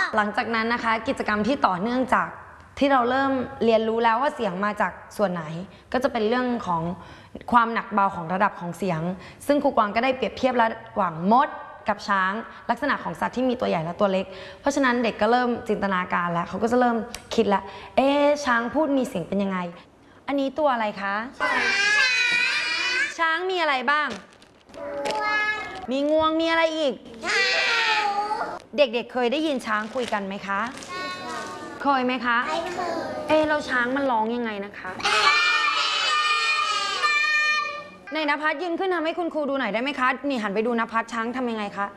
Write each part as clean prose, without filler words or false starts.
หลังจากนั้นนะคะกิจกรรมที่ต่อเนื่องจากที่เราเริ่มเรียนรู้แล้วว่าเสียงมาจากส่วนไหนก็จะเป็นเรื่องของความหนักเบาของระดับของเสียงซึ่งครูกวางก็ได้เปรียบเทียบระหว่างมดกับช้างลักษณะของสัตว์ที่มีตัวใหญ่และตัวเล็กเพราะฉะนั้นเด็กก็เริ่มจินตนาการแล้วเขาก็จะเริ่มคิดแล้วช้างพูดมีเสียงเป็นยังไงอันนี้ตัวอะไรคะช้างมีอะไรบ้างมีงวงมีอะไรอีกเด็กๆเคยได้ยินช้างคุยกันไหมคะเคยไหมคะเราช้างมันร้องยังไงนะคะในณภัสยืนขึ้นทำให้คุณครูดูหน่อยได้ไหมคะนี่หันไปดูณภัสช้างทำยังไงคะ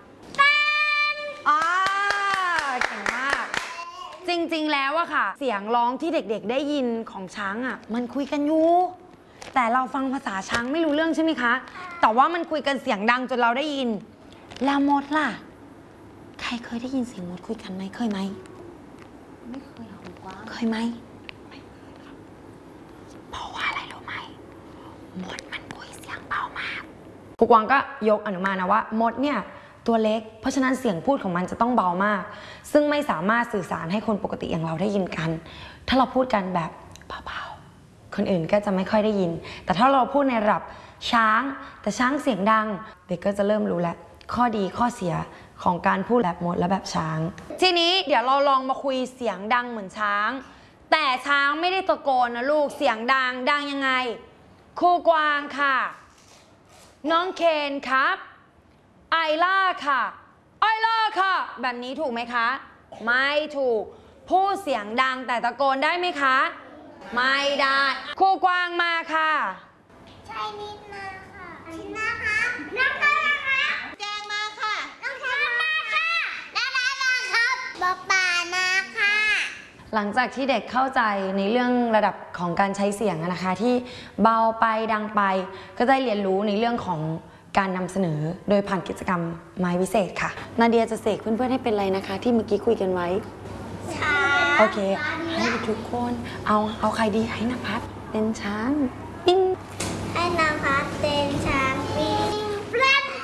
เก่งมากจริงๆแล้วอะค่ะเสียงร้องที่เด็กๆได้ยินของช้างอะมันคุยกันอยู่แต่เราฟังภาษาช้างไม่รู้เรื่องใช่ไหมคะแต่ว่ามันคุยกันเสียงดังจนเราได้ยินแล้วมดล่ะใครเคยได้ยินเสียงมดคุยกันไหมเคยไหมไม่เคยเคยไหมไม่เคยครับเพราะว่าอะไรรู้ไหมมดมันคุยเสียงเบามากครูกวางก็ยกอนุมานะว่ามดเนี่ยตัวเล็กเพราะฉะนั้นเสียงพูดของมันจะต้องเบามากซึ่งไม่สามารถสื่อสารให้คนปกติอย่างเราได้ยินกันถ้าเราพูดกันแบบเบาๆคนอื่นก็จะไม่ค่อยได้ยินแต่ถ้าเราพูดในระดับช้างแต่ช้างเสียงดังเด็กก็จะเริ่มรู้แล้วข้อดีข้อเสียของการพูดแบบมดและแบบช้างทีนี้เดี๋ยวเราลองมาคุยเสียงดังเหมือนช้างแต่ช้างไม่ได้ตะโกนนะลูกเสียงดังยังไงครูกวางค่ะน้องเคนครับไอล่าค่ะไอล่าค่ะแบบนี้ถูกไหมคะไม่ถูกพูดเสียงดังแต่ตะโกนได้ไหมคะไม่ได้ครูกวางมาค่ะใช่นิดมาค่ะชิน่าคะน้องค่ะแจงมาค่ะน้องแจงมาค่ะน้ามาครับบ๊อบป่ามาค่ะหลังจากที่เด็กเข้าใจในเรื่องระดับของการใช้เสียงนะคะที่เบาไปดังไปก็ได้เรียนรู้ในเรื่องของการนำเสนอโดยผ่านกิจกรรมไม้วิเศษค่ะนาเดียจะเสกเพื่อนๆให้เป็นอะไรนะคะที่เมื่อกี้คุยกันไว้โอเคให้ทุกคนเอาใครดีให้ณภัสเป็นช้างปิ้งให้ณภัสเป็นช้างปิ้งแปลน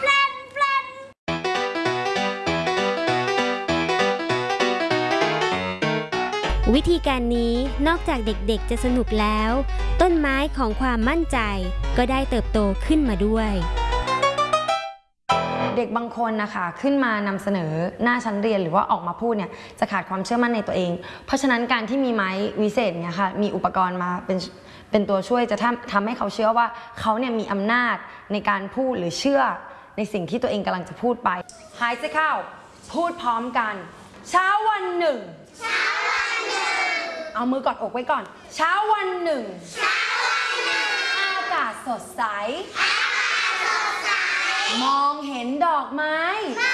วิธีการนี้นอกจากเด็กๆจะสนุกแล้วต้นไม้ของความมั่นใจก็ได้เติบโตขึ้นมาด้วยเด็กบางคนนะคะขึ้นมานำเสนอหน้าชั้นเรียนหรือว่าออกมาพูดเนี่ยจะขาดความเชื่อมั่นในตัวเองเพราะฉะนั้นการที่มีไม้วิเศษเนี่ยค่ะมีอุปกรณ์มาเป็นตัวช่วยจะทำให้เขาเชื่อว่าเขาเนี่ยมีอำนาจในการพูดหรือเชื่อในสิ่งที่ตัวเองกำลังจะพูดไปหายใจเข้าพูดพร้อมกันเช้าวันหนึ่งเอามือกอดอกไว้ก่อนเช้าวันหนึ่งอากาศสดใสมองเห็นดอกไม้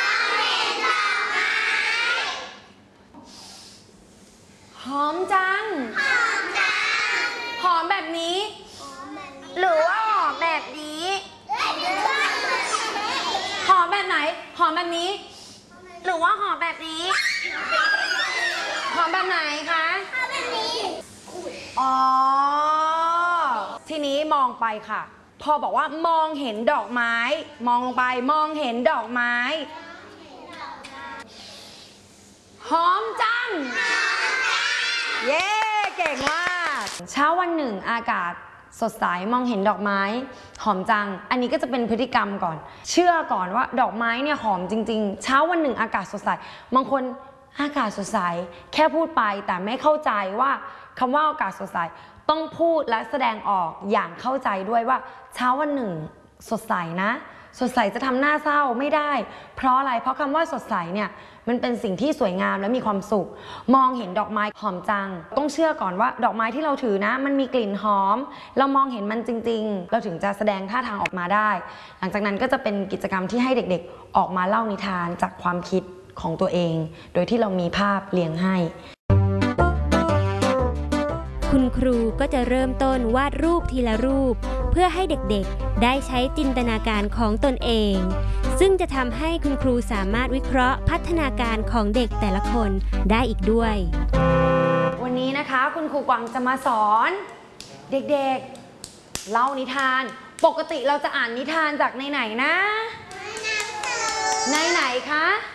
หอมจังหอมแบบนี้หรือว่าหอมแบบนี้หอมแบบไหนหอมแบบนี้หรือว่าหอมแบบนี้หอมแบบไหนคะอ๋อทีนี้มองไปค่ะพอบอกว่ามองเห็นดอกไม้มองลงไปมองเห็นดอกไม้หอมจังเย้เก่งมากเช้าวันหนึ่งอากาศสดใสมองเห็นดอกไม้หอมจังอันนี้ก็จะเป็นพฤติกรรมก่อนเชื่อก่อนว่าดอกไม้เนี่ยหอมจริงๆเช้าวันหนึ่งอากาศสดใสบางคนอากาศสดใสแค่พูดไปแต่ไม่เข้าใจว่าคำว่าอากาศสดใสต้องพูดและแสดงออกอย่างเข้าใจด้วยว่าเช้าวันหนึ่งสดใสนะสดใสจะทำหน้าเศร้าไม่ได้เพราะอะไรเพราะคำว่าสดใสเนี่ยมันเป็นสิ่งที่สวยงามและมีความสุขมองเห็นดอกไม้หอมจังต้องเชื่อก่อนว่าดอกไม้ที่เราถือนะมันมีกลิ่นหอมเรามองเห็นมันจริงๆเราถึงจะแสดงท่าทางออกมาได้หลังจากนั้นก็จะเป็นกิจกรรมที่ให้เด็กๆออกมาเล่านิทานจากความคิดของตัวเองโดยที่เรามีภาพเรียงให้คุณครูก็จะเริ่มต้นวาดรูปทีละรูปเพื่อให้เด็กๆได้ใช้จินตนาการของตนเองซึ่งจะทำให้คุณครูสามารถวิเคราะห์พัฒนาการของเด็กแต่ละคนได้อีกด้วยวันนี้นะคะคุณครูกวางจะมาสอนเด็กๆเล่านิทานปกติเราจะอ่านนิทานจากในไหนนะในไหนคะ